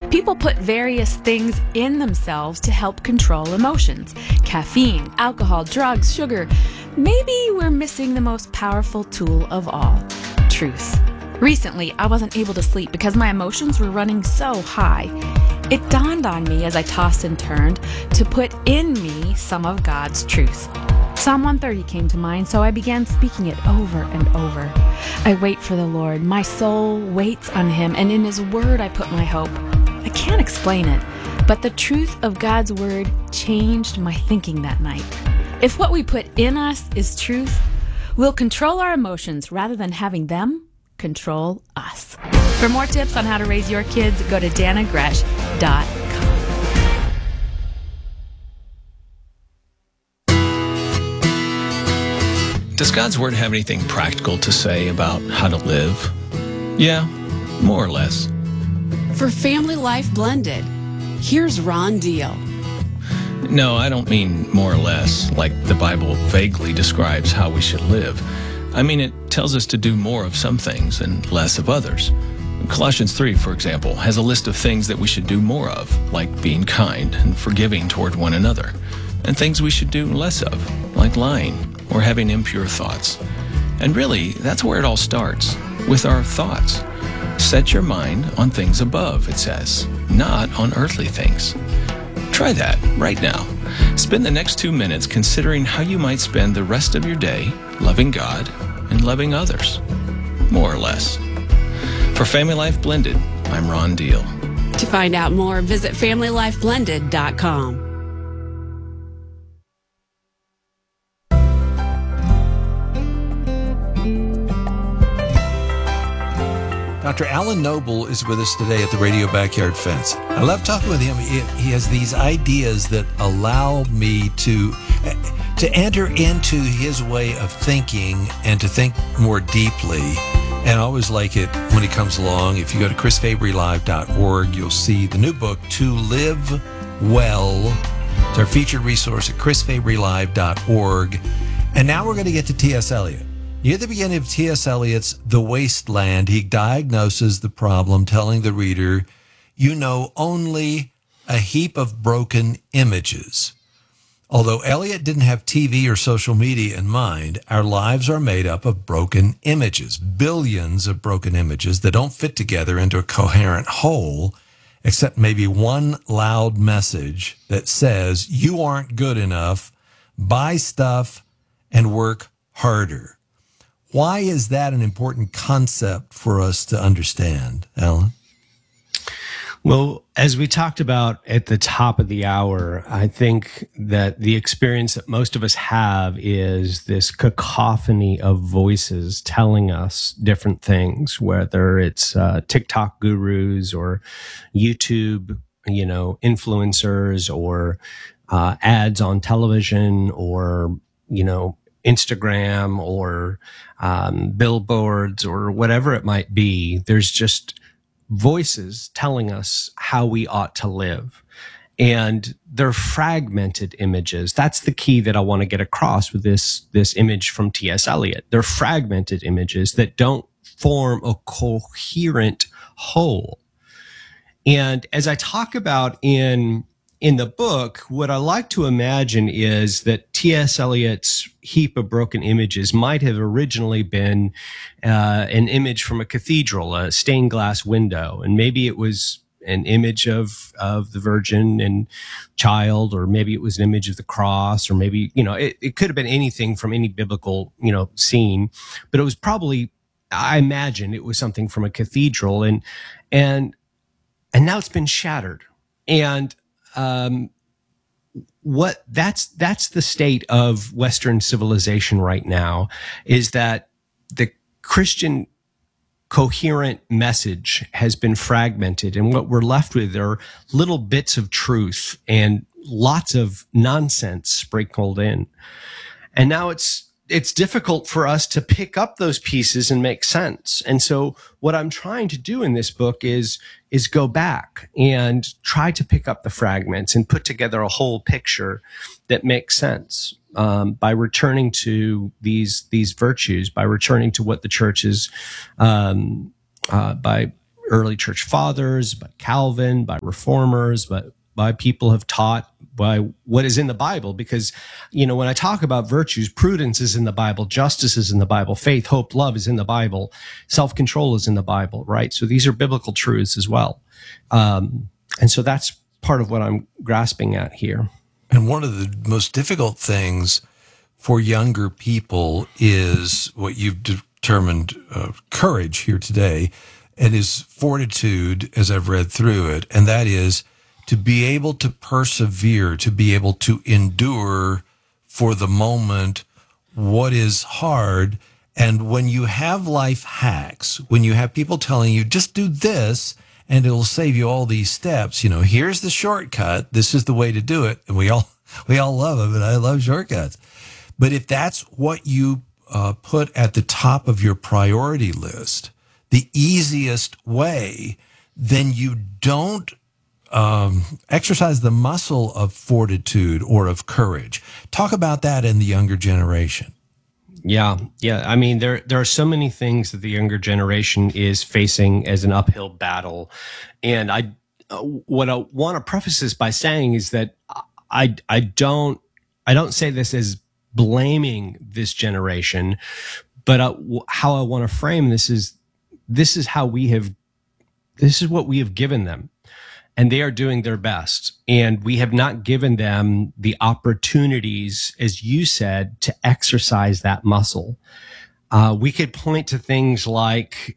People put various things in themselves to help control emotions. Caffeine, alcohol, drugs, sugar. Maybe we're missing the most powerful tool of all, truth. Recently, I wasn't able to sleep because my emotions were running so high. It dawned on me as I tossed and turned to put in me some of God's truth. Psalm 130 came to mind, so I began speaking it over and over. I wait for the Lord. My soul waits on Him, and in His word I put my hope. I can't explain it, but the truth of God's word changed my thinking that night. If what we put in us is truth, we'll control our emotions rather than having them control us. For more tips on how to raise your kids, go to danagresh.com. Does God's Word have anything practical to say about how to live? Yeah, more or less. For Family Life Blended, here's Ron Deal. No, I don't mean more or less, like the Bible vaguely describes how we should live. I mean, it tells us to do more of some things and less of others. Colossians 3, for example, has a list of things that we should do more of, like being kind and forgiving toward one another, and things we should do less of, like lying or having impure thoughts. And really, that's where it all starts, with our thoughts. Set your mind on things above, it says, not on earthly things. Try that right now. Spend the next 2 minutes considering how you might spend the rest of your day loving God and loving others, more or less. For Family Life Blended, I'm Ron Deal. To find out more, visit FamilyLifeBlended.com. Dr. Alan Noble is with us today at the Radio Backyard Fence. I love talking with him. He has these ideas that allow me to enter into his way of thinking and to think more deeply. And I always like it when he comes along. If you go to chrisfabrylive.org, you'll see the new book, To Live Well. It's our featured resource at chrisfabrylive.org. And now we're going to get to T.S. Eliot. Near the beginning of T.S. Eliot's The Waste Land, he diagnoses the problem, telling the reader, you know only a heap of broken images. Although Eliot didn't have TV or social media in mind, our lives are made up of broken images, billions of broken images that don't fit together into a coherent whole, except maybe one loud message that says, you aren't good enough, buy stuff, and work harder. Why is that an important concept for us to understand, Alan? Well, as we talked about at the top of the hour, I think that the experience that most of us have is this cacophony of voices telling us different things, whether it's TikTok gurus or YouTube, influencers, or ads on television, or, Instagram, or billboards, or whatever it might be. There's just voices telling us how we ought to live. And they're fragmented images. That's the key that I want to get across with this image from T.S. Eliot. They're fragmented images that don't form a coherent whole. And as I talk about in the book, what I like to imagine is that T.S. Eliot's heap of broken images might have originally been an image from a cathedral, a stained glass window, and maybe it was an image of the Virgin and Child, or maybe it was an image of the cross, or maybe, it could have been anything from any biblical, scene, but it was probably, I imagine it was something from a cathedral, and now it's been shattered. And that's the state of Western civilization right now, is that the Christian coherent message has been fragmented, and what we're left with are little bits of truth and lots of nonsense sprinkled in. And now it's difficult for us to pick up those pieces and make sense. And so what I'm trying to do in this book is go back and try to pick up the fragments and put together a whole picture that makes sense, by returning to these virtues, by returning to what the church is, by early church fathers, by Calvin, by reformers, but by people have taught by what is in the Bible. Because, when I talk about virtues, prudence is in the Bible, justice is in the Bible, faith, hope, love is in the Bible, self-control is in the Bible, right? So these are biblical truths as well. And so that's part of what I'm grasping at here. And one of the most difficult things for younger people is what you've determined courage here today, and is fortitude, as I've read through it, and that is to be able to persevere, to be able to endure for the moment what is hard. And when you have life hacks, when you have people telling you, just do this and it'll save you all these steps, here's the shortcut, this is the way to do it. And we all love them, and I love shortcuts. But if that's what you put at the top of your priority list, the easiest way, then you don't exercise the muscle of fortitude or of courage. Talk about that in the younger generation. Yeah. I mean, there are so many things that the younger generation is facing as an uphill battle. And what I want to preface this by saying is that I don't say this as blaming this generation, but how I want to frame this is this is what we have given them. And they are doing their best. And we have not given them the opportunities, as you said, to exercise that muscle. We could point to things like,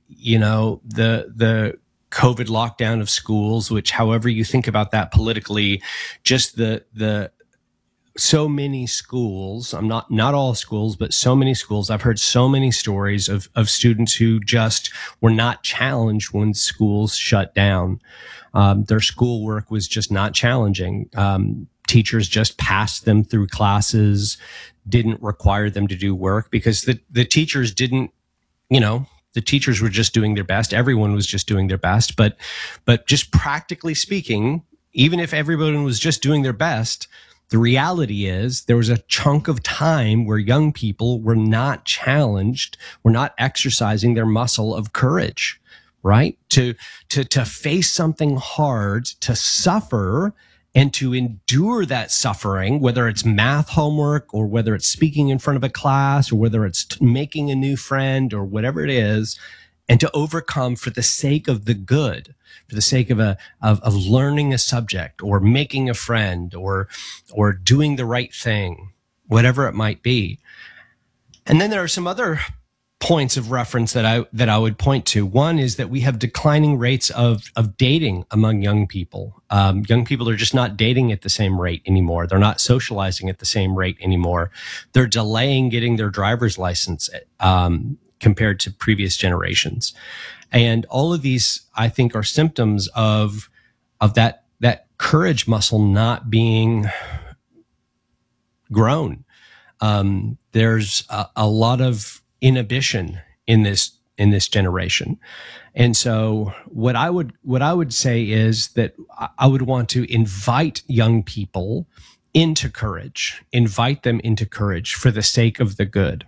the COVID lockdown of schools, which, however you think about that politically, just the so many schools, not all schools, but so many schools. I've heard so many stories of students who just were not challenged when schools shut down. Their schoolwork was just not challenging. Teachers just passed them through classes, didn't require them to do work because the teachers didn't, the teachers were just doing their best. Everyone was just doing their best. But just practically speaking, even if everyone was just doing their best, the reality is there was a chunk of time where young people were not challenged, were not exercising their muscle of courage, right? To face something hard, to suffer and to endure that suffering, whether it's math homework or whether it's speaking in front of a class or whether it's making a new friend or whatever it is, and to overcome for the sake of the good, for the sake of learning a subject or making a friend or doing the right thing, whatever it might be. And then there are some other points of reference that I would point to. One is that we have declining rates of dating among young people. Young people are just not dating at the same rate anymore. They're not socializing at the same rate anymore. They're delaying getting their driver's license compared to previous generations. And all of these, I think, are symptoms of that courage muscle not being grown. There's a lot of inhibition in this generation. And so what I would say is that I would want to invite young people into courage, invite them into courage for the sake of the good.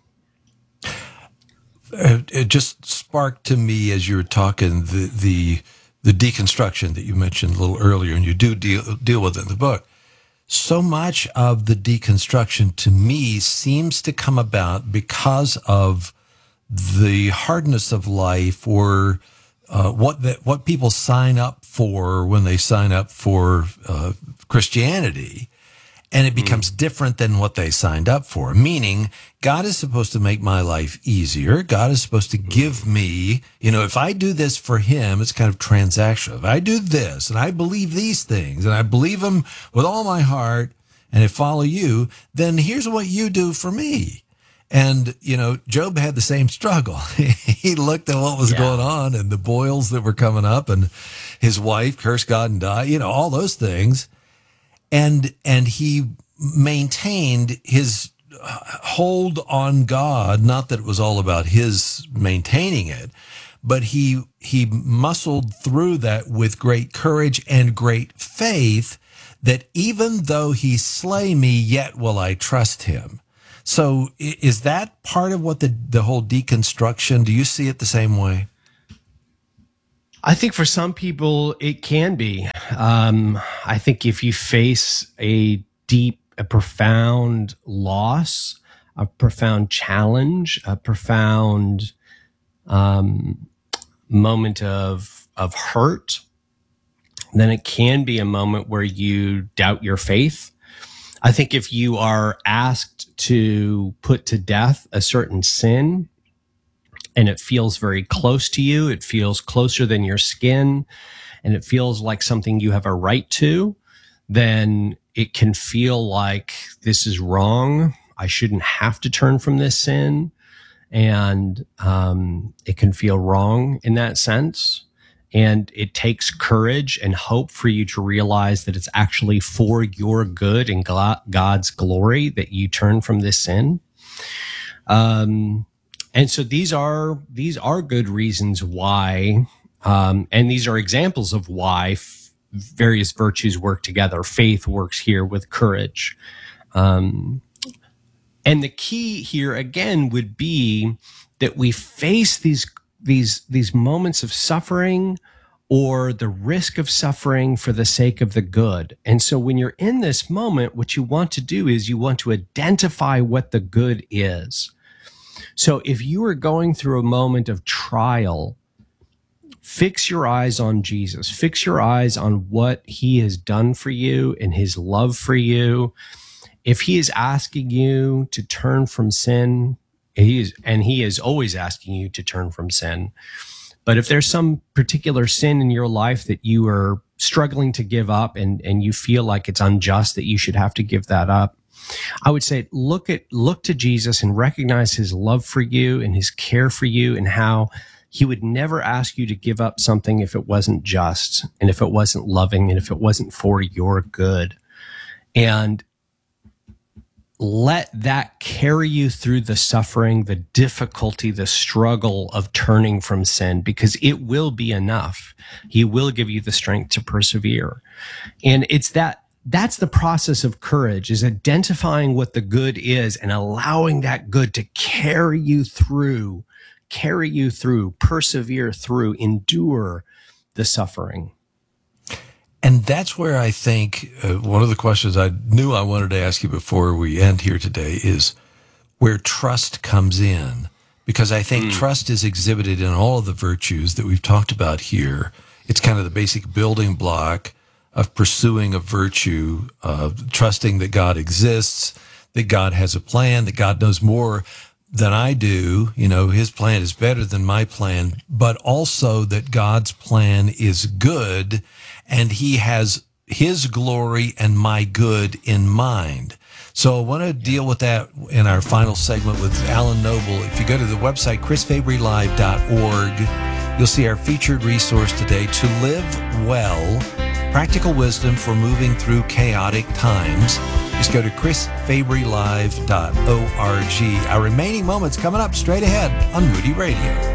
It just sparked to me as you were talking the deconstruction that you mentioned a little earlier, and you do deal with it in the book. So much of the deconstruction to me seems to come about because of the hardness of life, or what people sign up for when they sign up for Christianity. And it becomes different than what they signed up for, meaning God is supposed to make my life easier. God is supposed to give me, if I do this for him, it's kind of transactional. If I do this and I believe these things and I believe them with all my heart and I follow you, then here's what you do for me. And, Job had the same struggle. He looked at what was going on and the boils that were coming up, and his wife cursed God and died, all those things. And he maintained his hold on God, not that it was all about his maintaining it, but he muscled through that with great courage and great faith, that even though he slay me, yet will I trust him. So is that part of what the whole deconstruction, do you see it the same way? I think for some people it can be. I think if you face a profound loss, a profound challenge, a profound moment of hurt, then it can be a moment where you doubt your faith. I think if you are asked to put to death a certain sin and it feels very close to you, it feels closer than your skin, and it feels like something you have a right to, then it can feel like this is wrong. I shouldn't have to turn from this sin. And it can feel wrong in that sense. And it takes courage and hope for you to realize that it's actually for your good and God's glory that you turn from this sin. And so these are good reasons why, and these are examples of why various virtues work together. Faith works here with courage. And the key here again would be that we face these moments of suffering or the risk of suffering for the sake of the good. And so when you're in this moment, what you want to do is you want to identify what the good is. So if you are going through a moment of trial, fix your eyes on Jesus. Fix your eyes on what he has done for you and his love for you. If he is asking you to turn from sin, he is always asking you to turn from sin. But if there's some particular sin in your life that you are struggling to give up and you feel like it's unjust that you should have to give that up, I would say look to Jesus and recognize his love for you and his care for you and how he would never ask you to give up something if it wasn't just and if it wasn't loving and if it wasn't for your good. And let that carry you through the suffering, the difficulty, the struggle of turning from sin, because it will be enough. He will give you the strength to persevere. And that's the process of courage, is identifying what the good is and allowing that good to carry you through, persevere through, endure the suffering. And that's where I think one of the questions I knew I wanted to ask you before we end here today is where trust comes in. Because I think trust is exhibited in all of the virtues that we've talked about here. It's kind of the basic building block of pursuing a virtue, trusting that God exists, that God has a plan, that God knows more than I do. You know, his plan is better than my plan, but also that God's plan is good and he has his glory and my good in mind. So I want to deal with that in our final segment with Alan Noble. If you go to the website, chrisfabrylive.org, you'll see our featured resource today, To Live Well, Practical Wisdom for Moving Through Chaotic Times. Just go to chrisfabrylive.org. Our remaining moments coming up straight ahead on Moody Radio.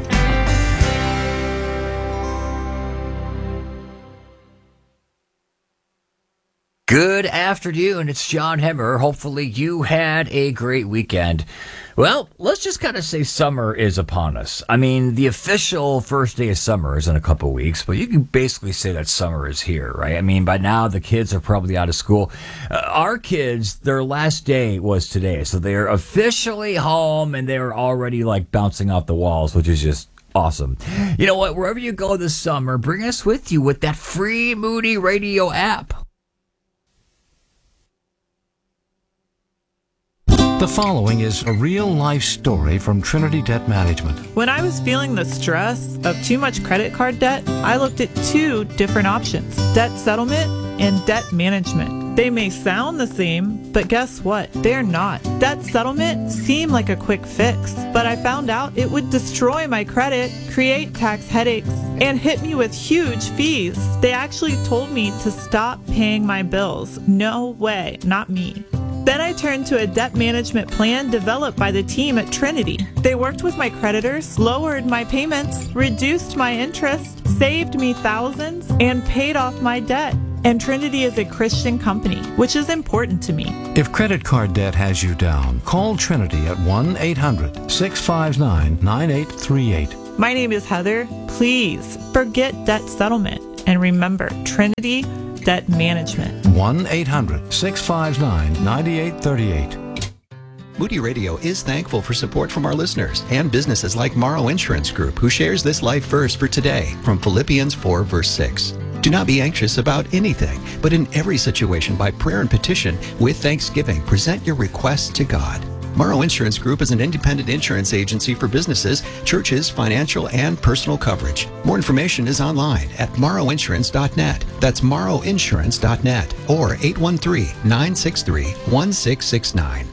Good afternoon, it's John Hemmer. Hopefully you had a great weekend. Well, let's just kind of say summer is upon us. I mean, the official first day of summer is in a couple of weeks, but you can basically say that summer is here, right? I mean, by now the kids are probably out of school. Our kids, their last day was today, so they're officially home and they're already like bouncing off the walls, which is just awesome. You know what? Wherever you go this summer, bring us with you with that free Moody Radio app. The following is a real-life story from Trinity Debt Management. When I was feeling the stress of too much credit card debt, I looked at two different options: debt settlement and debt management. They may sound the same, but guess what? They're not. Debt settlement seemed like a quick fix, but I found out it would destroy my credit, create tax headaches, and hit me with huge fees. They actually told me to stop paying my bills. No way, not me. Then I turned to a debt management plan developed by the team at Trinity. They worked with my creditors, lowered my payments, reduced my interest, saved me thousands, and paid off my debt. And Trinity is a Christian company, which is important to me. If credit card debt has you down, call Trinity at 1-800-659-9838. My name is Heather. Please forget debt settlement and remember Trinity Debt Management. 1-800-659-9838. Moody Radio is thankful for support from our listeners and businesses like Morrow Insurance Group, who shares this life verse for today from Philippians 4, verse 6. Do not be anxious about anything, but in every situation by prayer and petition, with thanksgiving, present your requests to God. Morrow Insurance Group is an independent insurance agency for businesses, churches, financial, and personal coverage. More information is online at morrowinsurance.net. That's morrowinsurance.net or 813-963-1669.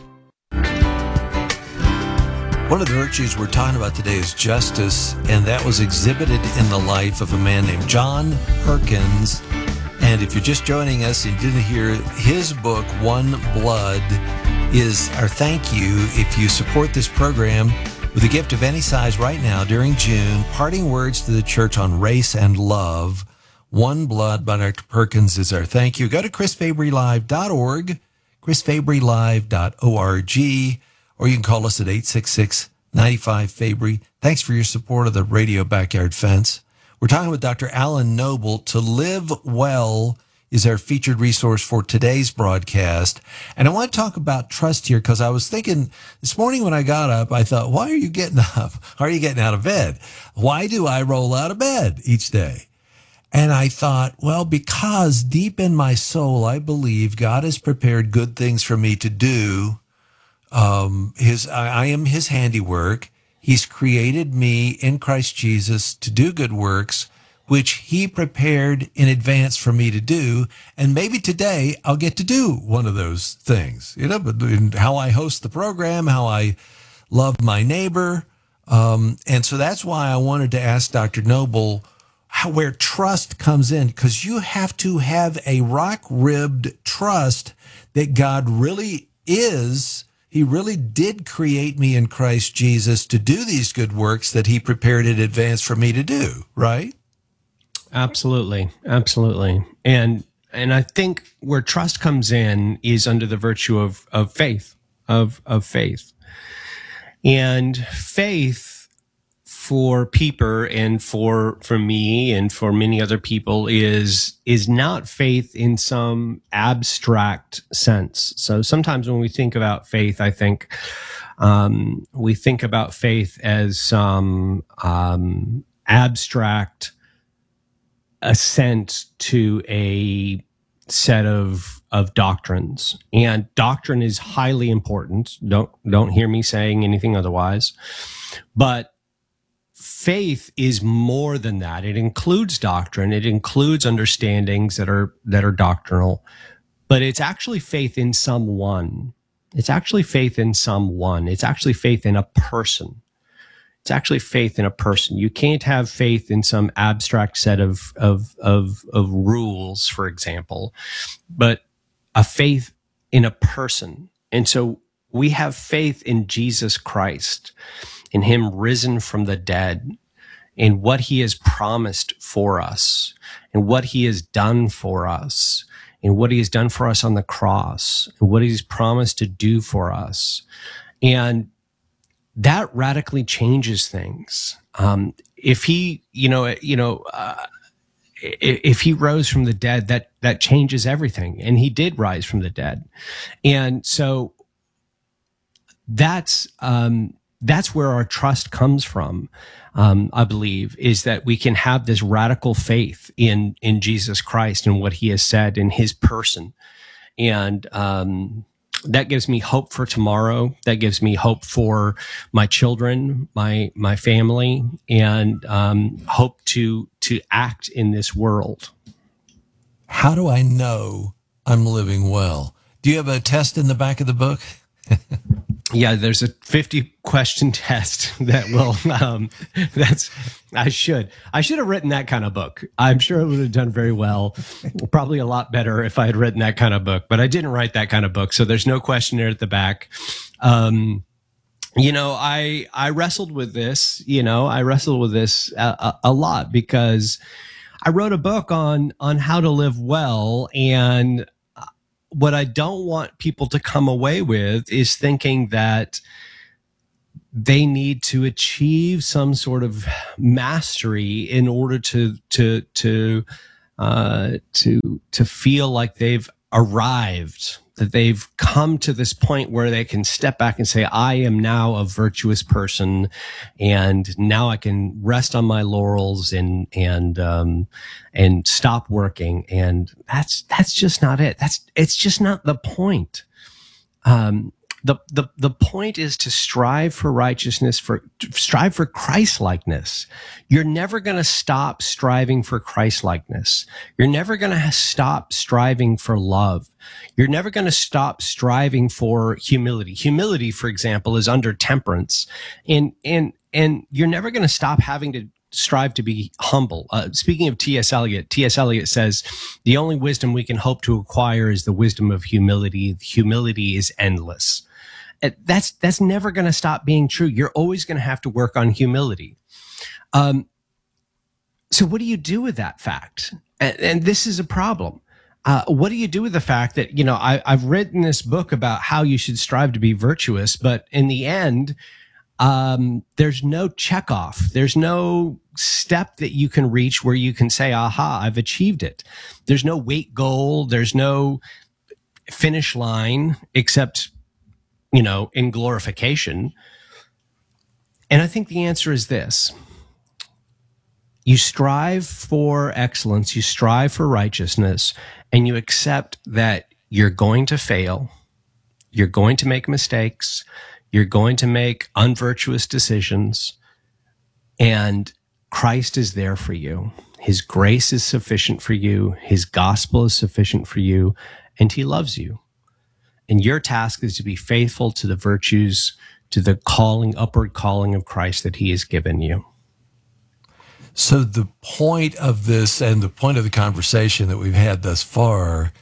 One of the virtues we're talking about today is justice, and that was exhibited in the life of a man named John Perkins. And if you're just joining us and didn't hear, his book, One Blood, is our thank you if you support this program with a gift of any size right now during June. Parting words to the church on race and love. One Blood by Dr. Perkins is our thank you. Go to chrisfabrylive.org, chrisfabrylive.org, or you can call us at 866-95-FABRY. Thanks for your support of the Radio Backyard Fence. We're talking with Dr. Alan Noble. To Live Well is our featured resource for today's broadcast. And I want to talk about trust here because I was thinking this morning when I got up, I thought, why are you getting up? How are you getting out of bed? Why do I roll out of bed each day? And I thought, well, because deep in my soul, I believe God has prepared good things for me to do. I am his handiwork. He's created me in Christ Jesus to do good works, which he prepared in advance for me to do. And maybe today I'll get to do one of those things, but in how I host the program, how I love my neighbor. And so that's why I wanted to ask Dr. Noble where trust comes in, because you have to have a rock-ribbed trust that God really is. He really did create me in Christ Jesus to do these good works that he prepared in advance for me to do, right? Absolutely. Absolutely. And I think where trust comes in is under the virtue of faith, of faith. And faith for Pieper and for me and for many other people is not faith in some abstract sense. So sometimes when we think about faith, I think we think about faith as some abstract assent to a set of doctrines. And doctrine is highly important. Don't hear me saying anything otherwise. But faith is more than that. It includes doctrine. It includes understandings that are doctrinal, but it's actually faith in someone. It's actually faith in someone. It's actually faith in a person. It's actually faith in a person. You can't have faith in some abstract set of rules, for example, but a faith in a person. And so we have faith in Jesus Christ, in him risen from the dead, in what he has promised for us, and what he has done for us, and what he has done for us on the cross, and what he's promised to do for us. And that radically changes things. If he, if he rose from the dead, that changes everything. And he did rise from the dead. And so that's where our trust comes from, I believe, is that we can have this radical faith in Jesus Christ and what he has said in his person. And that gives me hope for tomorrow. That gives me hope for my children, my family, and hope to act in this world. How do I know I'm living well? Do you have a test in the back of the book? Yeah, there's a 50-question test that will, I should have written that kind of book. I'm sure it would have done very well. Probably a lot better if I had written that kind of book, but I didn't write that kind of book. So there's no questionnaire at the back. I wrestled with this, a lot because I wrote a book on how to live well. And what I don't want people to come away with is thinking that they need to achieve some sort of mastery in order to feel like they've arrived, that they've come to this point where they can step back and say, I am now a virtuous person, and now I can rest on my laurels and stop working. And that's just not it. It's just not the point. The point is to strive for righteousness, strive for Christ-likeness. You're never going to stop striving for Christ-likeness. You're never going to stop striving for love. You're never going to stop striving for humility. Humility, for example, is under temperance. And you're never going to stop having to strive to be humble. Speaking of T.S. Eliot says, the only wisdom we can hope to acquire is the wisdom of humility. Humility is endless. That's never going to stop being true. You're always going to have to work on humility. So what do you do with that fact? And this is a problem. What do you do with the fact that, I've written this book about how you should strive to be virtuous, but in the end, there's no checkoff. There's no step that you can reach where you can say, aha, I've achieved it. There's no weight goal. There's no finish line except, in glorification. And I think the answer is this. You strive for excellence, you strive for righteousness, and you accept that you're going to fail, you're going to make mistakes, you're going to make unvirtuous decisions, and Christ is there for you. His grace is sufficient for you, his gospel is sufficient for you, and he loves you. And your task is to be faithful to the virtues, to the upward calling of Christ that he has given you. So the point of this and the point of the conversation that we've had thus far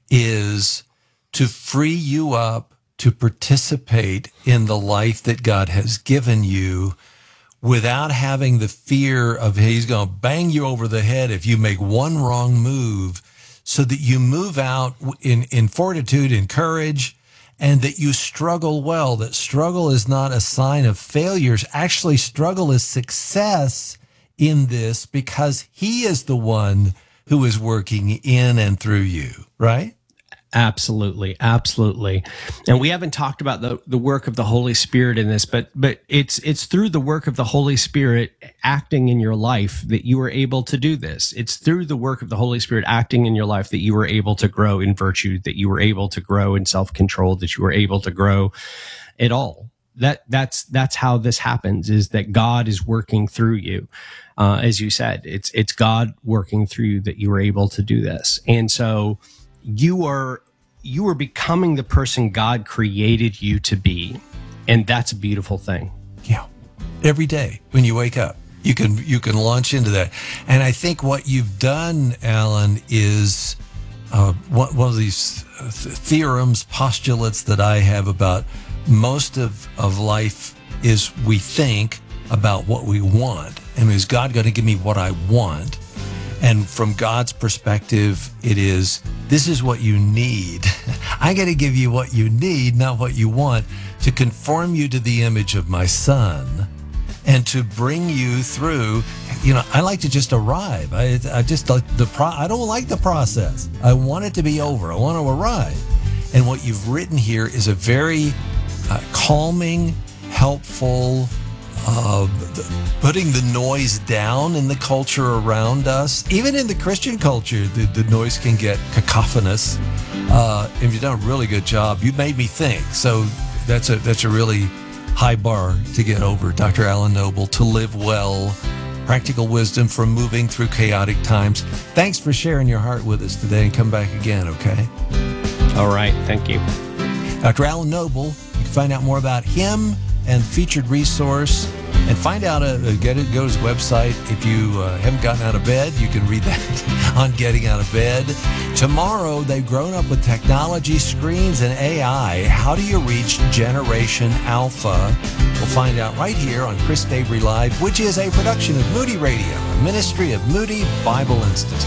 is to free you up to participate in the life that God has given you without having the fear of he's going to bang you over the head if you make one wrong move, so that you move out in fortitude and courage, and that you struggle well, that struggle is not a sign of failures. Actually, struggle is success in this, because he is the one who is working in and through you, right? Absolutely. Absolutely. And we haven't talked about the work of the Holy Spirit in this, but it's through the work of the Holy Spirit acting in your life that you are able to do this. It's through the work of the Holy Spirit acting in your life that you were able to grow in virtue, that you were able to grow in self-control, that you were able to grow at all. That's how this happens, is that God is working through you. As you said, it's God working through you that you are able to do this. And so you are becoming the person God created you to be. And that's a beautiful thing. Yeah. Every day when you wake up, you can launch into that. And I think what you've done, Alan, is one of these theorems, postulates that I have about most of life is we think about what we want. And is God going to give me what I want? And from God's perspective, it is, this is what you need. I got to give you what you need, not what you want, to conform you to the image of my Son and to bring you through. I like to just arrive. I just like I don't like the process. I want it to be over. I want to arrive. And what you've written here is a very calming, helpful, putting the noise down in the culture around us. Even in the Christian culture, the noise can get cacophonous. If you've done a really good job, you made me think. So that's a really high bar to get over. Dr. Alan Noble, To Live Well, Practical Wisdom for Moving Through Chaotic Times. Thanks for sharing your heart with us today, and come back again, okay? All right. Thank you. Dr. Alan Noble, you can find out more about him and featured resource, and find out, go to his website. If you haven't gotten out of bed, you can read that on Getting Out of Bed. Tomorrow, they've grown up with technology, screens, and AI. How do you reach Generation Alpha? We'll find out right here on Chris Fabry Live, which is a production of Moody Radio, a ministry of Moody Bible Institute.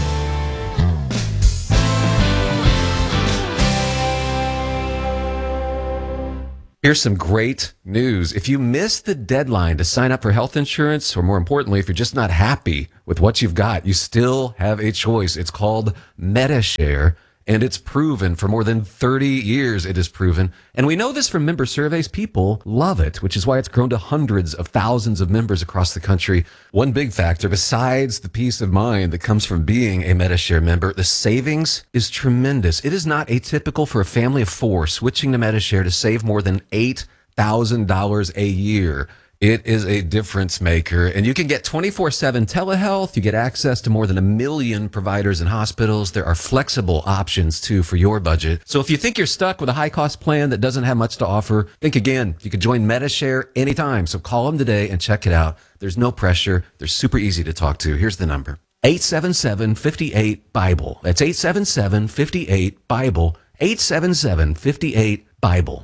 Here's some great news. If you missed the deadline to sign up for health insurance, or more importantly, if you're just not happy with what you've got, you still have a choice. It's called Medi-Share, and it's proven for more than 30 years. It is proven. And we know this from member surveys. People love it, which is why it's grown to hundreds of thousands of members across the country. One big factor, besides the peace of mind that comes from being a Medi-Share member, the savings is tremendous. It is not atypical for a family of 4 switching to Medi-Share to save more than $8,000 a year. It is a difference maker, and you can get 24/7 telehealth. You get access to more than 1 million providers and hospitals. There are flexible options too for your budget. So if you think you're stuck with a high cost plan that doesn't have much to offer, think again. You can join Medi-Share anytime. So call them today and check it out. There's no pressure. They're super easy to talk to. Here's the number: 877-58-BIBLE. That's 877-58-BIBLE. 877-58-BIBLE.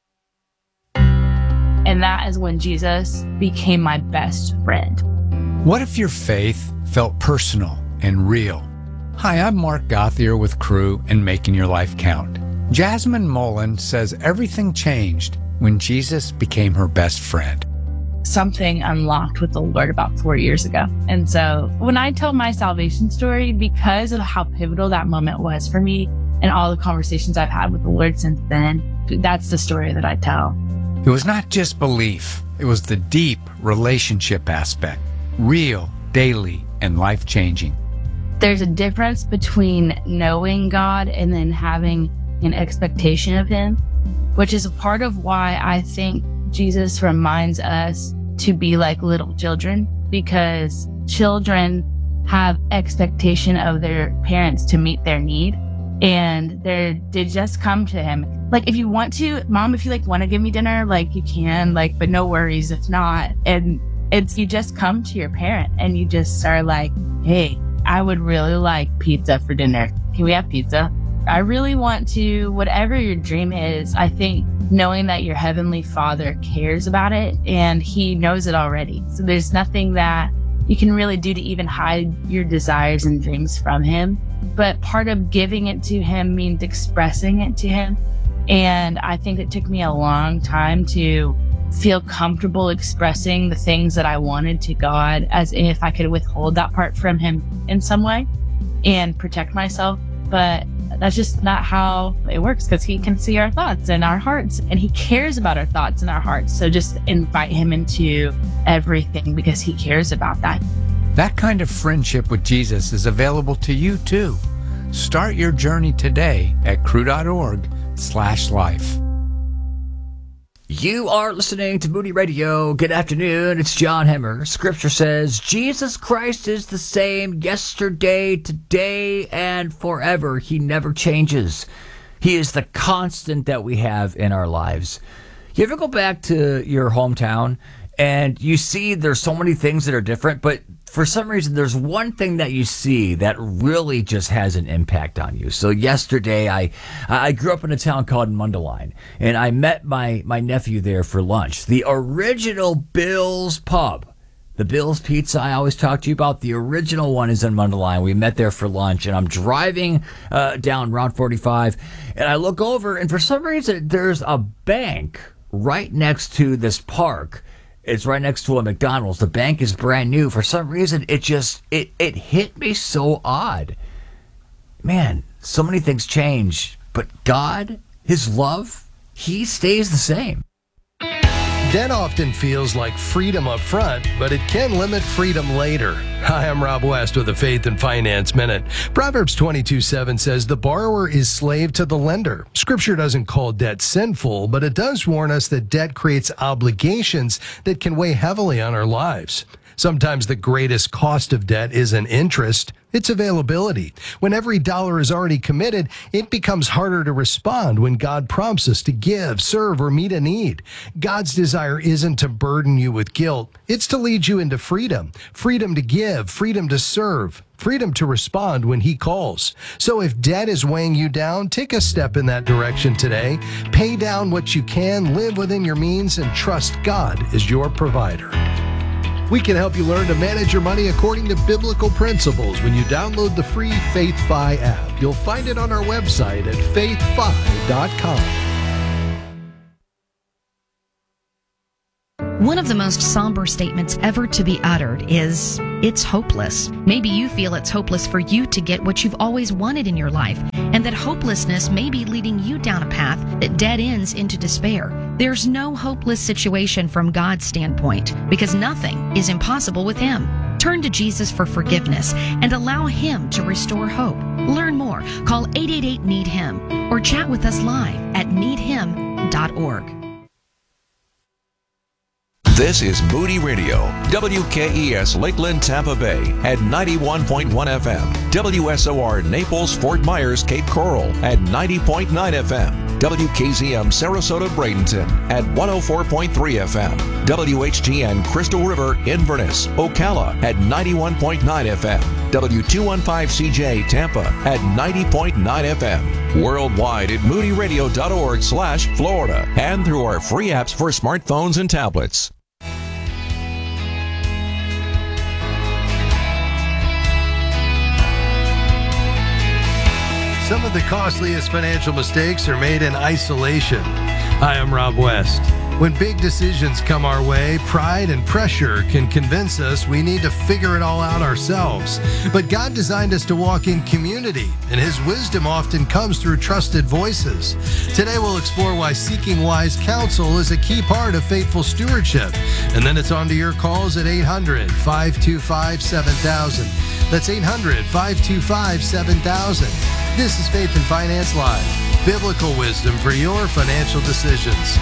And that is when Jesus became my best friend. What if your faith felt personal and real? Hi, I'm Mark Gothier with Crew and Making Your Life Count. Jasmine Mullen says everything changed when Jesus became her best friend. Something unlocked with the Lord about 4 years ago. And so when I tell my salvation story, because of how pivotal that moment was for me and all the conversations I've had with the Lord since then, that's the story that I tell. It was not just belief. It was the deep relationship aspect, real, daily, and life-changing. There's a difference between knowing God and then having an expectation of Him, which is a part of why I think Jesus reminds us to be like little children, because children have expectation of their parents to meet their need, and they just come to Him. Like, if you want to, Mom, if you want to give me dinner, you can, but no worries if not. And you just come to your parent and you just are like, hey, I would really like pizza for dinner. Can we have pizza? I really want to, whatever your dream is, I think knowing that your Heavenly Father cares about it and He knows it already. So there's nothing that you can really do to even hide your desires and dreams from Him. But part of giving it to Him means expressing it to Him. And I think it took me a long time to feel comfortable expressing the things that I wanted to God, as if I could withhold that part from Him in some way and protect myself. But that's just not how it works, because He can see our thoughts and our hearts, and He cares about our thoughts and our hearts. So just invite Him into everything, because He cares about that. That kind of friendship with Jesus is available to you too. Start your journey today at crew.org/life. You are listening to Moody Radio. Good afternoon. It's John Hemmer. Scripture says Jesus Christ is the same yesterday, today, and forever. He never changes. He is the constant that we have in our lives. You ever go back to your hometown and you see there's so many things that are different, but for some reason, there's one thing that you see that really just has an impact on you. So yesterday, I grew up in a town called Mundelein, and I met my nephew there for lunch. The original Bill's Pub, the Bill's Pizza I always talk to you about, the original one is in Mundelein. We met there for lunch, and I'm driving down Route 45, and I look over, and for some reason, there's a bank right next to this park. It's right next to a McDonald's. The bank is brand new. For some reason, it hit me so odd. Man, so many things change, but God, His love, He stays the same. Debt often feels like freedom up front, but it can limit freedom later. Hi, I'm Rob West with the Faith and Finance Minute. Proverbs 22:7 says, "The borrower is slave to the lender." Scripture doesn't call debt sinful, but it does warn us that debt creates obligations that can weigh heavily on our lives. Sometimes the greatest cost of debt isn't interest, it's availability. When every dollar is already committed, it becomes harder to respond when God prompts us to give, serve, or meet a need. God's desire isn't to burden you with guilt, it's to lead you into freedom. Freedom to give, freedom to serve, freedom to respond when He calls. So if debt is weighing you down, take a step in that direction today. Pay down what you can, live within your means, and trust God as your provider. We can help you learn to manage your money according to biblical principles when you download the free FaithFi app. You'll find it on our website at faithfi.com. One of the most somber statements ever to be uttered is, it's hopeless. Maybe you feel it's hopeless for you to get what you've always wanted in your life, and that hopelessness may be leading you down a path that dead ends into despair. There's no hopeless situation from God's standpoint, because nothing is impossible with Him. Turn to Jesus for forgiveness and allow Him to restore hope. Learn more. Call 888-NEED-HIM or chat with us live at needhim.org. This is Moody Radio, WKES Lakeland, Tampa Bay at 91.1 FM, WSOR Naples, Fort Myers, Cape Coral at 90.9 FM, WKZM Sarasota, Bradenton at 104.3 FM, WHGN Crystal River, Inverness, Ocala at 91.9 FM, W215CJ Tampa at 90.9 FM, worldwide at moodyradio.org/Florida, and through our free apps for smartphones and tablets. Some of the costliest financial mistakes are made in isolation. Hi, I'm Rob West. When big decisions come our way, pride and pressure can convince us we need to figure it all out ourselves. But God designed us to walk in community, and His wisdom often comes through trusted voices. Today we'll explore why seeking wise counsel is a key part of faithful stewardship. And then it's on to your calls at 800-525-7000. That's 800-525-7000. This is Faith and Finance Live, biblical wisdom for your financial decisions.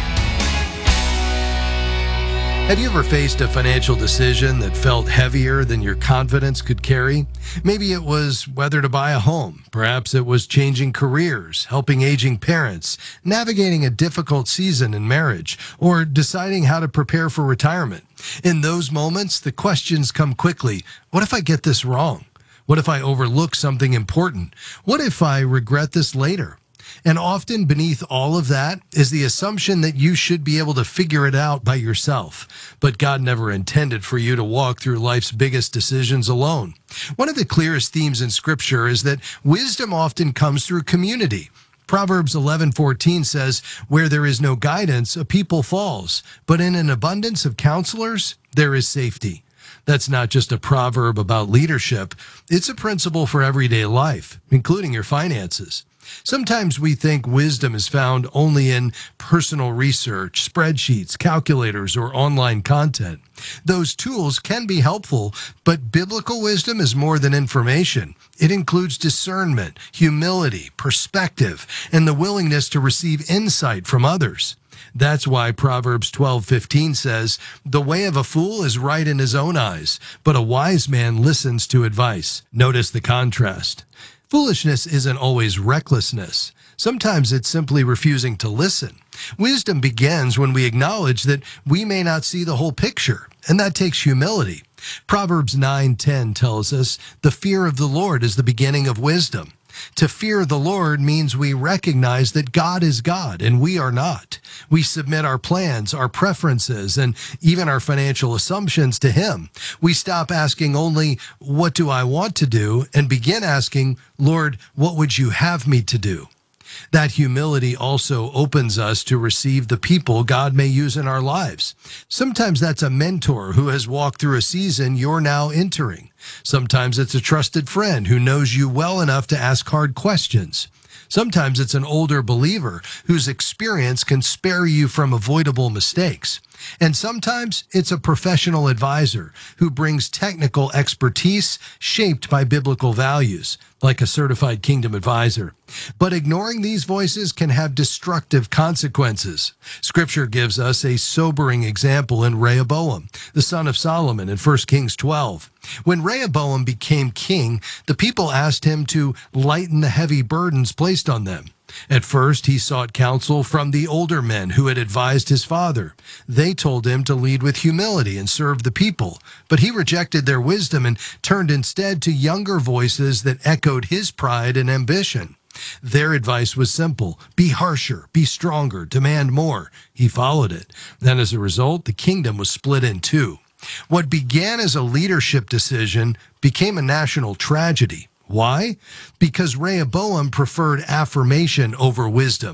Have you ever faced a financial decision that felt heavier than your confidence could carry? Maybe it was whether to buy a home. Perhaps it was changing careers, helping aging parents, navigating a difficult season in marriage, or deciding how to prepare for retirement. In those moments, the questions come quickly. What if I get this wrong? What if I overlook something important? What if I regret this later? And often beneath all of that is the assumption that you should be able to figure it out by yourself. But God never intended for you to walk through life's biggest decisions alone. One of the clearest themes in Scripture is that wisdom often comes through community. Proverbs 11:14 says, "Where there is no guidance, a people falls, but in an abundance of counselors, there is safety." That's not just a proverb about leadership. It's a principle for everyday life, including your finances. Sometimes we think wisdom is found only in personal research, spreadsheets, calculators, or online content. Those tools can be helpful, but biblical wisdom is more than information. It includes discernment, humility, perspective, and the willingness to receive insight from others. That's why Proverbs 12:15 says, "The way of a fool is right in his own eyes, but a wise man listens to advice." Notice the contrast. Foolishness isn't always recklessness. Sometimes it's simply refusing to listen. Wisdom begins when we acknowledge that we may not see the whole picture, and that takes humility. Proverbs 9:10 tells us, "The fear of the Lord is the beginning of wisdom." To fear the Lord means we recognize that God is God and we are not. We submit our plans, our preferences, and even our financial assumptions to Him. We stop asking only, "What do I want to do?" and begin asking, "Lord, what would you have me to do?" That humility also opens us to receive the people God may use in our lives. Sometimes that's a mentor who has walked through a season you're now entering. Sometimes it's a trusted friend who knows you well enough to ask hard questions. Sometimes it's an older believer whose experience can spare you from avoidable mistakes. And sometimes it's a professional advisor who brings technical expertise shaped by biblical values, like a certified kingdom advisor. But ignoring these voices can have destructive consequences. Scripture gives us a sobering example in Rehoboam, the son of Solomon, in 1 Kings 12. When Rehoboam became king, the people asked him to lighten the heavy burdens placed on them. At first, he sought counsel from the older men who had advised his father. They told him to lead with humility and serve the people, but he rejected their wisdom and turned instead to younger voices that echoed his pride and ambition. Their advice was simple: be harsher, be stronger, demand more. He followed it. And as a result, the kingdom was split in two. What began as a leadership decision became a national tragedy. Why? Because Rehoboam preferred affirmation over wisdom.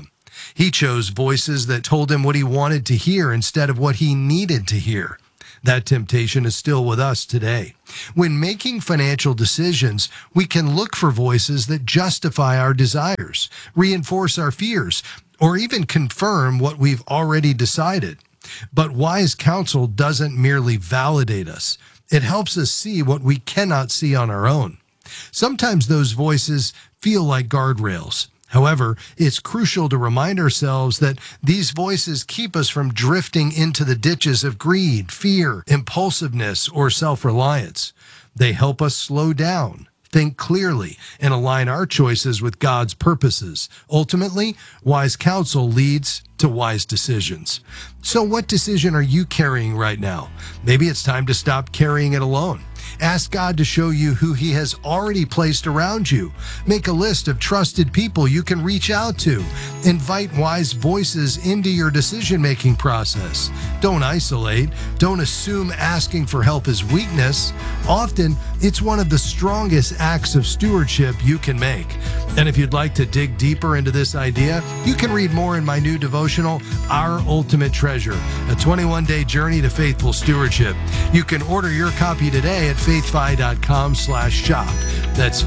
He chose voices that told him what he wanted to hear instead of what he needed to hear. That temptation is still with us today. When making financial decisions, we can look for voices that justify our desires, reinforce our fears, or even confirm what we've already decided. But wise counsel doesn't merely validate us. It helps us see what we cannot see on our own. Sometimes those voices feel like guardrails. However, it's crucial to remind ourselves that these voices keep us from drifting into the ditches of greed, fear, impulsiveness, or self-reliance. They help us slow down, think clearly, and align our choices with God's purposes. Ultimately, wise counsel leads to wise decisions. So what decision are you carrying right now? Maybe it's time to stop carrying it alone. Ask God to show you who He has already placed around you. Make a list of trusted people you can reach out to. Invite wise voices into your decision-making process. Don't isolate. Don't assume asking for help is weakness. Often, it's one of the strongest acts of stewardship you can make. And if you'd like to dig deeper into this idea, you can read more in my new devotional, Our Ultimate Treasure, a 21-day journey to faithful stewardship. You can order your copy today at faithfi.com/shop. That's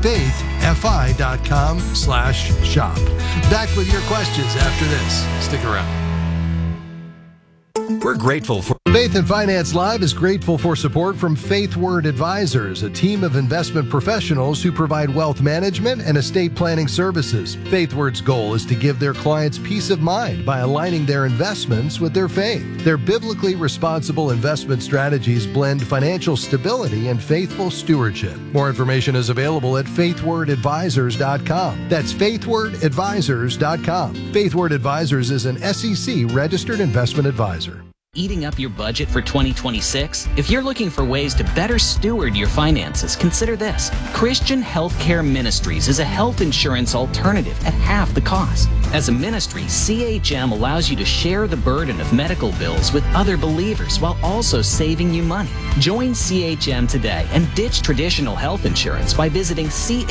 faithfi.com/shop. Back with your questions after this. Stick around. We're grateful for Faith and Finance Live is grateful for support from Faith Word Advisors, a team of investment professionals who provide wealth management and estate planning services. Faith Word's goal is to give their clients peace of mind by aligning their investments with their faith. Their biblically responsible investment strategies blend financial stability and faithful stewardship. More information is available at faithwordadvisors.com. That's faithwordadvisors.com. Faith Word Advisors is an SEC registered investment advisor. Eating up your budget for 2026? If you're looking for ways to better steward your finances, consider this. Christian Healthcare Ministries is a health insurance alternative at half the cost. As a ministry, CHM allows you to share the burden of medical bills with other believers while also saving you money. Join CHM today and ditch traditional health insurance by visiting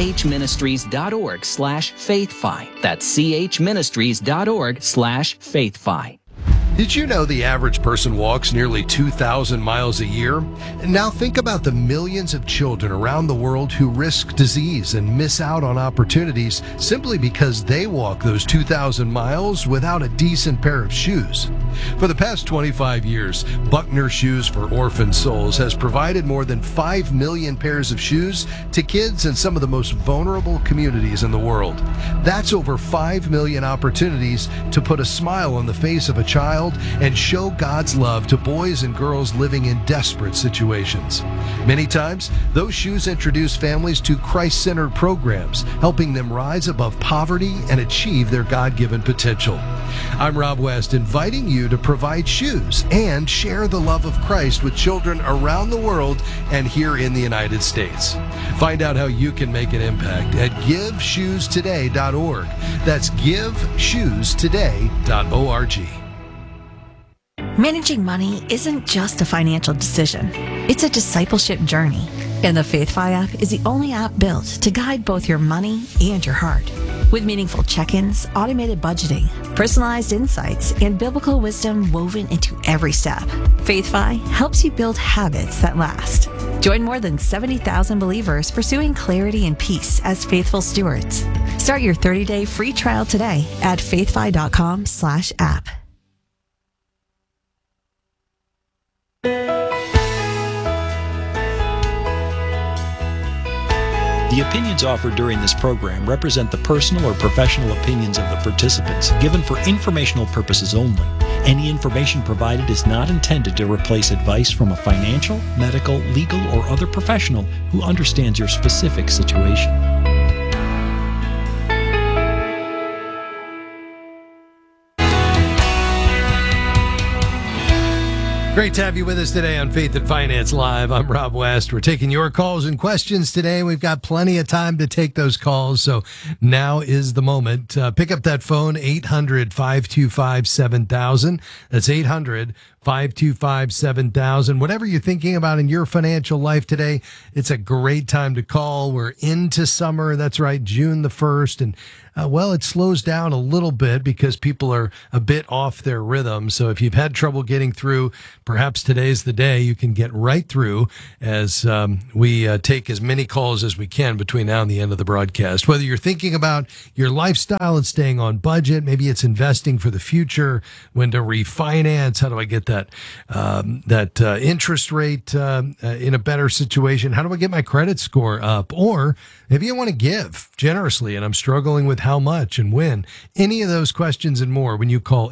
chministries.org/faithfi. That's chministries.org/faithfi. Did you know the average person walks nearly 2,000 miles a year? Now think about the millions of children around the world who risk disease and miss out on opportunities simply because they walk those 2,000 miles without a decent pair of shoes. For the past 25 years, Buckner Shoes for Orphan Souls has provided more than 5 million pairs of shoes to kids in some of the most vulnerable communities in the world. That's over 5 million opportunities to put a smile on the face of a child and show God's love to boys and girls living in desperate situations. Many times, those shoes introduce families to Christ-centered programs, helping them rise above poverty and achieve their God-given potential. I'm Rob West, inviting you to provide shoes and share the love of Christ with children around the world and here in the United States. Find out how you can make an impact at GiveShoesToday.org. That's GiveShoesToday.org. Managing money isn't just a financial decision. It's a discipleship journey. And the FaithFi app is the only app built to guide both your money and your heart. With meaningful check-ins, automated budgeting, personalized insights, and biblical wisdom woven into every step, FaithFi helps you build habits that last. Join more than 70,000 believers pursuing clarity and peace as faithful stewards. Start your 30-day free trial today at faithfi.com/app. The opinions offered during this program represent the personal or professional opinions of the participants, given for informational purposes only. Any information provided is not intended to replace advice from a financial, medical, legal, or other professional who understands your specific situation. Great to have you with us today on Faith and Finance Live. I'm Rob West. We're taking your calls and questions today. We've got plenty of time to take those calls, so now is the moment. Pick up that phone, 800-525-7000. That's 800-525-7000. Whatever you're thinking about in your financial life today, it's a great time to call. We're into summer. That's right, June the 1st, and well, it slows down a little bit because people are a bit off their rhythm. So if you've had trouble getting through, perhaps today's the day you can get right through as we take as many calls as we can between now and the end of the broadcast. Whether you're thinking about your lifestyle and staying on budget, maybe it's investing for the future, when to refinance, how do I get that interest rate in a better situation? How do I get my credit score up? Or maybe I want to give generously and I'm struggling with how much and when. Any of those questions and more when you call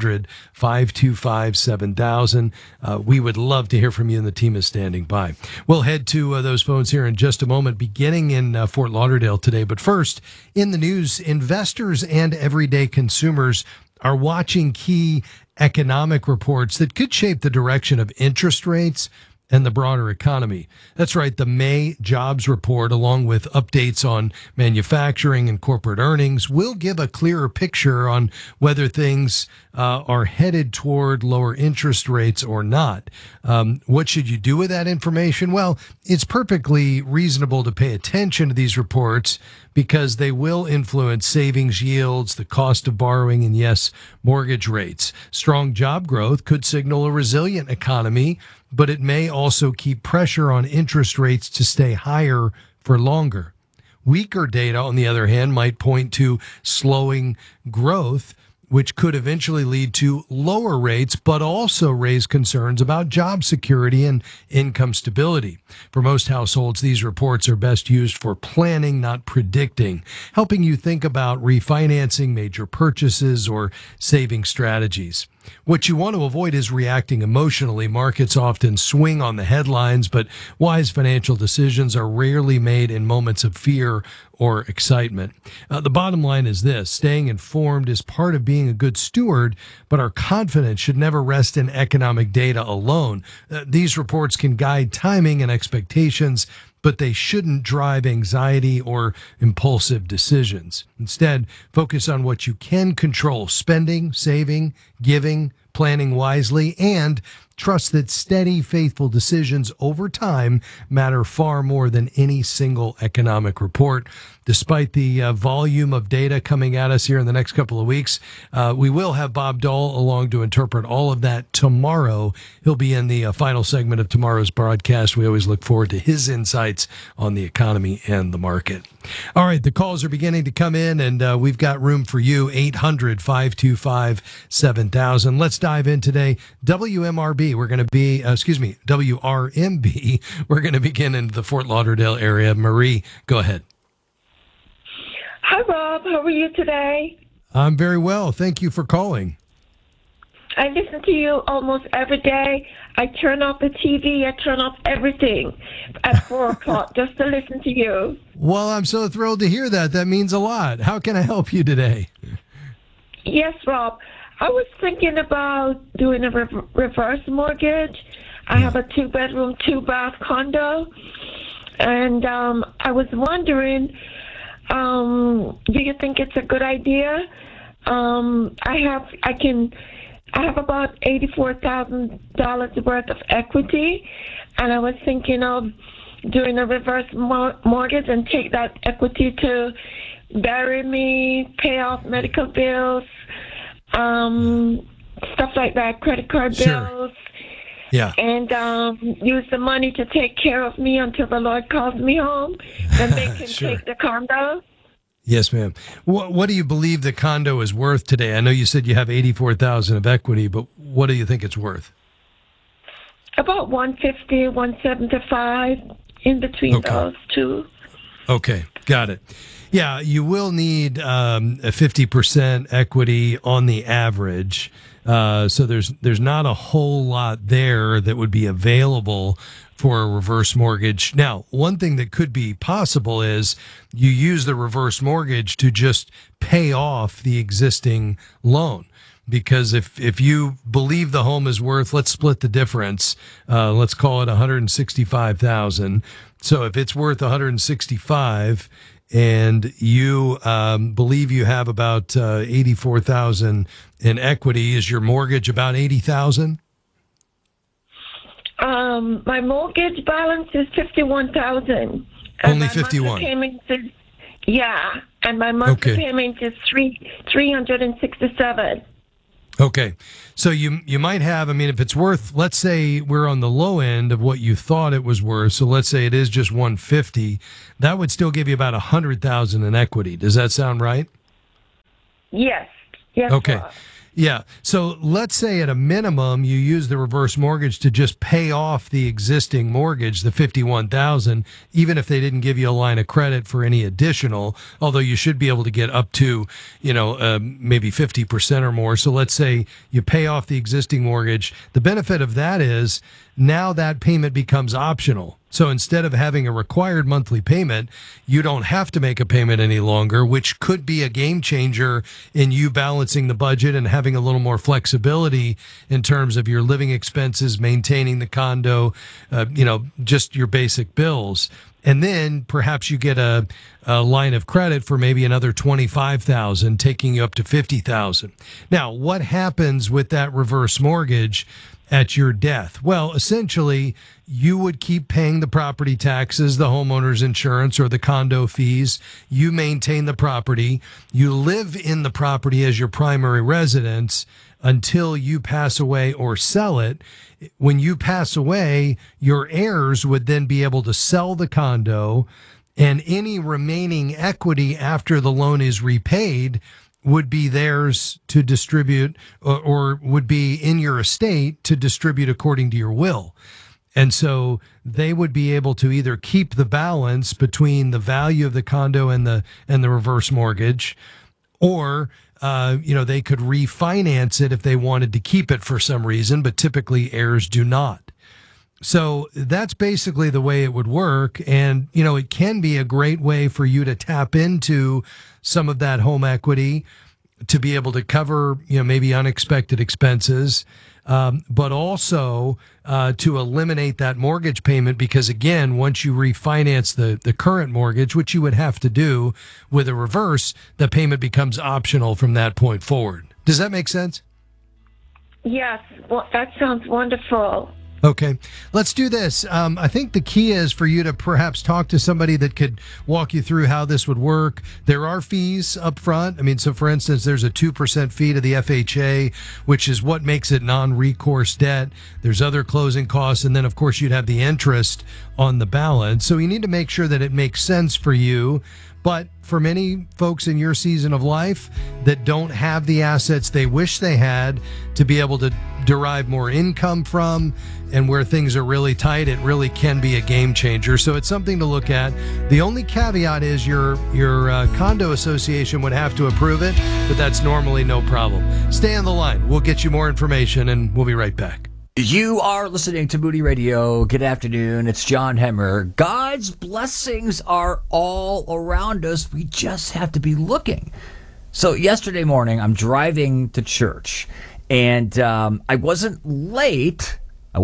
800-525-7000. We would love to hear from you, and the team is standing by. We'll head to those phones here in just a moment, beginning in Fort Lauderdale today. But first, in the news, investors and everyday consumers are watching key economic reports that could shape the direction of interest rates and the broader economy. That's right. The May jobs report, along with updates on manufacturing and corporate earnings, will give a clearer picture on whether things are headed toward lower interest rates or not. What should you do with that information? Well, it's perfectly reasonable to pay attention to these reports because they will influence savings yields, the cost of borrowing, and yes, mortgage rates. Strong job growth could signal a resilient economy, but it may also keep pressure on interest rates to stay higher for longer. Weaker data, on the other hand, might point to slowing growth, which could eventually lead to lower rates, but also raise concerns about job security and income stability. For most households, these reports are best used for planning, not predicting, helping you think about refinancing, major purchases, or saving strategies. What you want to avoid is reacting emotionally. Markets often swing on the headlines, but wise financial decisions are rarely made in moments of fear or excitement. The bottom line is this: staying informed is part of being a good steward, but our confidence should never rest in economic data alone. These reports can guide timing and expectations, but they shouldn't drive anxiety or impulsive decisions. Instead, focus on what you can control: spending, saving, giving, planning wisely, and trust that steady, faithful decisions over time matter far more than any single economic report. Despite the volume of data coming at us here in the next couple of weeks, we will have Bob Dahl along to interpret all of that tomorrow. He'll be in the final segment of tomorrow's broadcast. We always look forward to his insights on the economy and the market. All right, the calls are beginning to come in, and we've got room for you, 800-525-7000. Let's dive in today. WMRB, we're going to be, WRMB, we're going to begin in the Fort Lauderdale area. Marie, go ahead. Hi, Rob. How are you today? I'm very well. Thank you for calling. I listen to you almost every day. I turn off the TV. I turn off everything at 4 o'clock just to listen to you. Well, I'm so thrilled to hear that. That means a lot. How can I help you today? Yes, Rob. I was thinking about doing a reverse mortgage. I have a 2-bedroom, 2-bath condo. And I was wondering, do you think it's a good idea? I have about $84,000 worth of equity, and I was thinking of doing a reverse mortgage and take that equity to bury me, pay off medical bills, stuff like that, credit card bills. Yeah. And use the money to take care of me until the Lord calls me home. Then they can take the condo. Yes, ma'am. What do you believe the condo is worth today? I know you said you have $84,000 of equity, but what do you think it's worth? About $150, $175, in between those two. Okay, got it. Yeah, you will need a 50% equity on the average. So there's not a whole lot there that would be available for a reverse mortgage. Now, one thing that could be possible is you use the reverse mortgage to just pay off the existing loan. Because if you believe the home is worth, let's split the difference. Let's call it $165,000. So if it's worth $165,000 and you believe you have about $84,000 in equity, is your mortgage about $80,000? My mortgage balance is $51,000. Only $51,000. Yeah, and my monthly payment is $367. Okay. So you might have, I mean, if it's worth, let's say we're on the low end of what you thought it was worth. So let's say it is just $150. That would still give you about $100,000 in equity. Does that sound right? Yes. Yes. Okay. Rob. Yeah. So let's say at a minimum you use the reverse mortgage to just pay off the existing mortgage, the $51,000, even if they didn't give you a line of credit for any additional, although you should be able to get up to, maybe 50% or more. So let's say you pay off the existing mortgage. The benefit of that is now that payment becomes optional. So instead of having a required monthly payment, you don't have to make a payment any longer, which could be a game changer in you balancing the budget and having a little more flexibility in terms of your living expenses, maintaining the condo, just your basic bills. And then perhaps you get a line of credit for maybe another $25,000, taking you up to $50,000. Now, what happens with that reverse mortgage at your death? Well, essentially, you would keep paying the property taxes, the homeowner's insurance, or the condo fees. You maintain the property. You live in the property as your primary residence until you pass away or sell it. When you pass away, your heirs would then be able to sell the condo, and any remaining equity after the loan is repaid would be theirs to distribute, or would be in your estate to distribute according to your will. And so they would be able to either keep the balance between the value of the condo and the reverse mortgage, or they could refinance it if they wanted to keep it for some reason, but typically heirs do not. So that's basically the way it would work. And, it can be a great way for you to tap into some of that home equity to be able to cover, maybe unexpected expenses, but also to eliminate that mortgage payment. Because again, once you refinance the current mortgage, which you would have to do with a reverse, the payment becomes optional from that point forward. Does that make sense? Yes. Well, that sounds wonderful. Okay, let's do this. I think the key is for you to perhaps talk to somebody that could walk you through how this would work. There are fees up front. I mean, so for instance, there's a 2% fee to the FHA, which is what makes it non-recourse debt. There's other closing costs. And then, of course, you'd have the interest on the balance. So you need to make sure that it makes sense for you. But for many folks in your season of life that don't have the assets they wish they had to be able to derive more income from, and where things are really tight, it really can be a game changer. So it's something to look at. The only caveat is your condo association would have to approve it, but that's normally no problem. Stay on the line. We'll get you more information, and we'll be right back. You are listening to Moody Radio. Good afternoon. It's John Hemmer. God's blessings are all around us. We just have to be looking. So yesterday morning, I'm driving to church, and I wasn't late,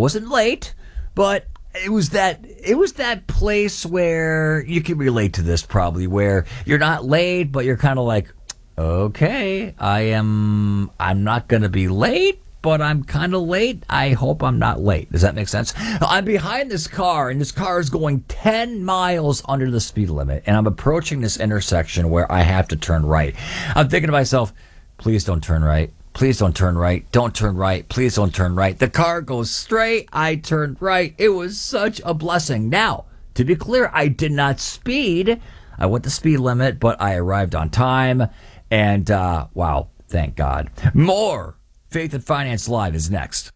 but it was that place where you can relate to this probably, where you're not late, but you're kind of like, okay, I'm not going to be late, but I'm kind of late. I hope I'm not late. Does that make sense? I'm behind this car, and this car is going 10 miles under the speed limit, and I'm approaching this intersection where I have to turn right. I'm thinking to myself, please don't turn right. Please don't turn right. Don't turn right. Please don't turn right. The car goes straight. I turned right. It was such a blessing. Now, to be clear, I did not speed. I went the speed limit, but I arrived on time. And, wow, thank God. More Faith and Finance Live is next.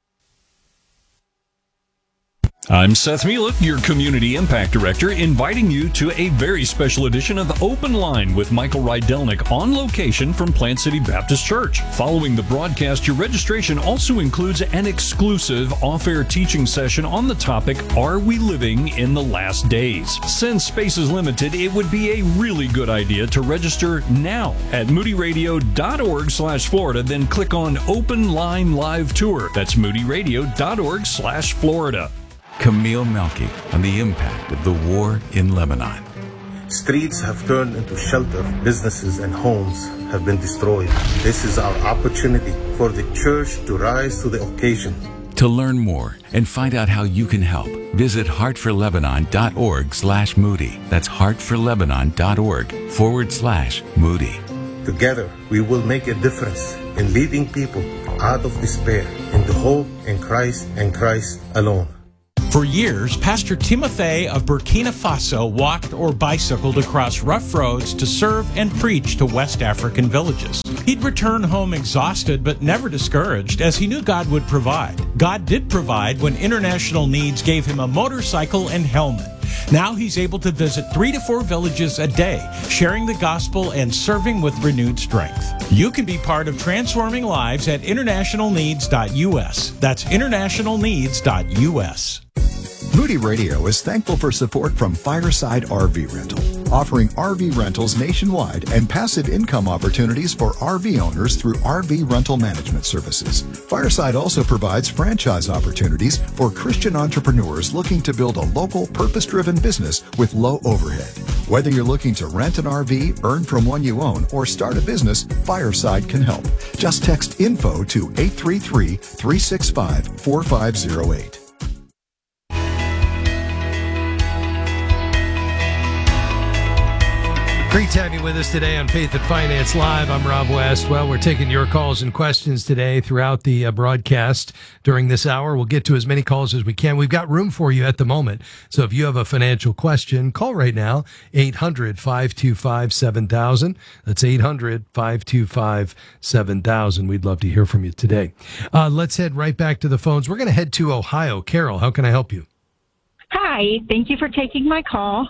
I'm Seth Mielek, your Community Impact Director, inviting you to a very special edition of Open Line with Michael Rydelnik on location from Plant City Baptist Church. Following the broadcast, your registration also includes an exclusive off-air teaching session on the topic, Are We Living in the Last Days? Since space is limited, it would be a really good idea to register now at moodyradio.org/Florida, then click on Open Line Live Tour. That's moodyradio.org/Florida. Camille Melky on the impact of the war in Lebanon. Streets have turned into shelter. Businesses and homes have been destroyed. This is our opportunity for the church to rise to the occasion. To learn more and find out how you can help, visit heartforlebanon.org/Moody. That's heartforlebanon.org/Moody. Together, we will make a difference in leading people out of despair into hope in Christ and Christ alone. For years, Pastor Timothy of Burkina Faso walked or bicycled across rough roads to serve and preach to West African villages. He'd return home exhausted but never discouraged, as he knew God would provide. God did provide when International Needs gave him a motorcycle and helmet. Now he's able to visit 3 to 4 villages a day, sharing the gospel and serving with renewed strength. You can be part of transforming lives at internationalneeds.us. That's internationalneeds.us. Moody Radio is thankful for support from Fireside RV Rental, offering RV rentals nationwide and passive income opportunities for RV owners through RV rental management services. Fireside also provides franchise opportunities for Christian entrepreneurs looking to build a local, purpose-driven business with low overhead. Whether you're looking to rent an RV, earn from one you own, or start a business, Fireside can help. Just text info to 833-365-4508. Great to have you with us today on Faith and Finance Live. I'm Rob West. Well, we're taking your calls and questions today throughout the broadcast during this hour. We'll get to as many calls as we can. We've got room for you at the moment. So if you have a financial question, call right now, 800-525-7000. That's 800-525-7000. We'd love to hear from you today. Let's head right back to the phones. We're going to head to Ohio. Carol, how can I help you? Hi, thank you for taking my call.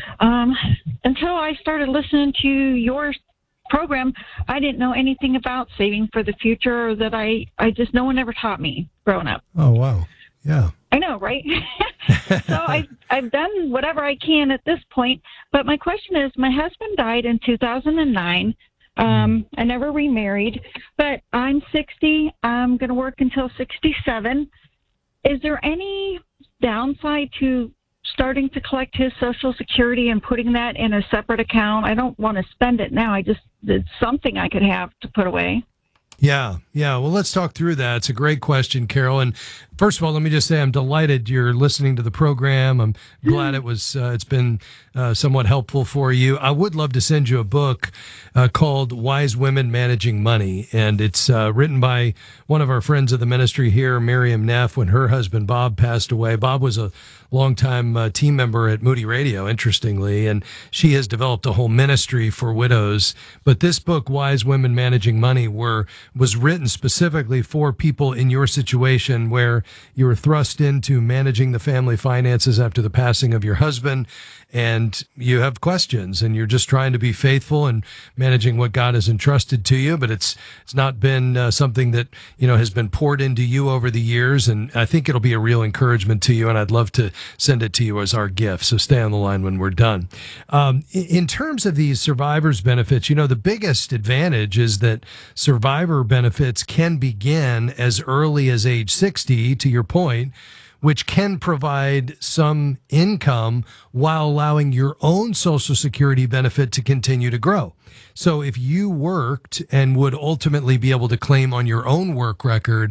Until I started listening to your program, I didn't know anything about saving for the future, that I just, no one ever taught me growing up. Oh, wow. Yeah. I know, right? So I've done whatever I can at this point. But my question is, my husband died in 2009. I never remarried, but I'm 60. I'm going to work until 67. Is there any downside to starting to collect his Social Security and putting that in a separate account? I don't want to spend it now. It's something I could have to put away. Yeah. Well, let's talk through that. It's a great question, Carol. And first of all, let me just say I'm delighted you're listening to the program. I'm glad it's been somewhat helpful for you. I would love to send you a book called Wise Women Managing Money. And it's written by one of our friends of the ministry here, Miriam Neff, when her husband, Bob, passed away. Bob was a longtime team member at Moody Radio, interestingly, and she has developed a whole ministry for widows. But this book, Wise Women Managing Money, was written specifically for people in your situation where you were thrust into managing the family finances after the passing of your husband, and you have questions, and you're just trying to be faithful and managing what God has entrusted to you, but it's not been something that has been poured into you over the years, and I think it'll be a real encouragement to you, and I'd love to send it to you as our gift. So stay on the line when we're done. In terms of these survivor's benefits, the biggest advantage is that survivor benefits can begin as early as age 60, to your point, which can provide some income while allowing your own Social Security benefit to continue to grow. So if you worked and would ultimately be able to claim on your own work record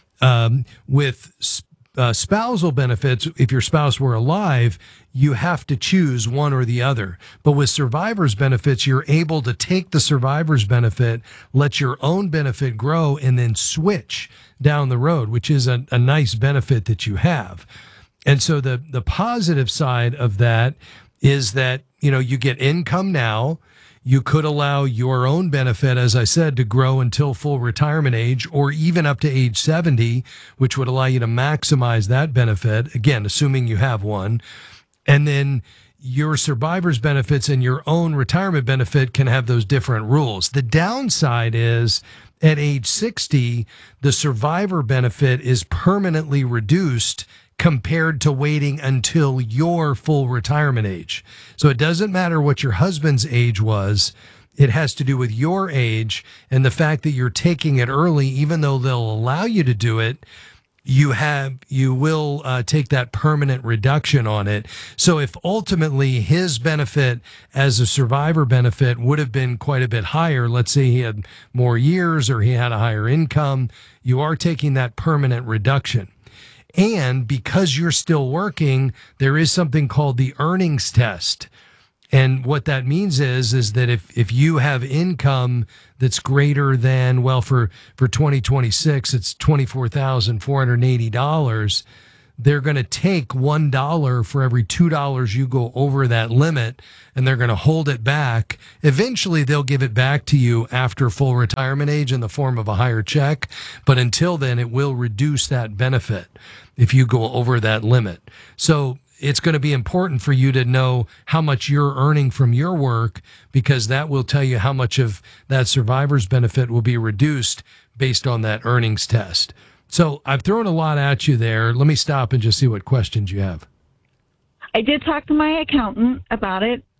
with spousal benefits, if your spouse were alive, you have to choose one or the other. But with survivor's benefits, you're able to take the survivor's benefit, let your own benefit grow, and then switch down the road, which is a nice benefit that you have. And so the positive side of that is that, you get income now. You could allow your own benefit, as I said, to grow until full retirement age, or even up to age 70, which would allow you to maximize that benefit, again, assuming you have one. And then your survivor's benefits and your own retirement benefit can have those different rules. The downside is at age 60, the survivor benefit is permanently reduced compared to waiting until your full retirement age. So it doesn't matter what your husband's age was. It has to do with your age and the fact that you're taking it early, even though they'll allow you to do it. You will take that permanent reduction on it. So if ultimately his benefit as a survivor benefit would have been quite a bit higher, let's say he had more years or he had a higher income, you are taking that permanent reduction. And because you're still working, there is something called the earnings test. And what that means is that if you have income that's greater than, well, for 2026, it's $24,480, they're going to take $1 for every $2 you go over that limit, and they're going to hold it back. Eventually, they'll give it back to you after full retirement age in the form of a higher check. But until then, it will reduce that benefit if you go over that limit. So it's going to be important for you to know how much you're earning from your work, because that will tell you how much of that survivor's benefit will be reduced based on that earnings test. So I've thrown a lot at you there. Let me stop and just see what questions you have. I did talk to my accountant about it,